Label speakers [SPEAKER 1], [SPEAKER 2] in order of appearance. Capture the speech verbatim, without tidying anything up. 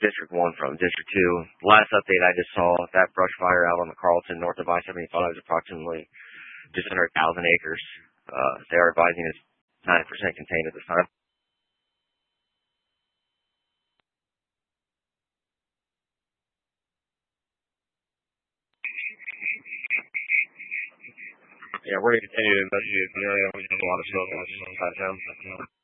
[SPEAKER 1] District one from District two. Last update I just saw, that brush fire out on the Carlton north of I seventy-five is approximately just under one thousand acres. Uh, they are advising it's ninety percent contained at this time. Yeah, we're going to continue to investigate the area. We have a lot of smoke on this side of town.